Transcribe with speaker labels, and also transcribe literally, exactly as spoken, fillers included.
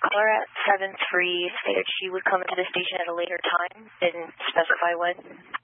Speaker 1: caller at seven three stated she would come into the station at a later time. Didn't specify when.